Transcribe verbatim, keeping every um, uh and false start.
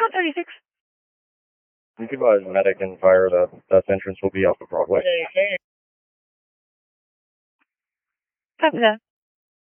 Route thirty-six. You can advise medic and fire that that entrance will be off of Broadway. Copy that.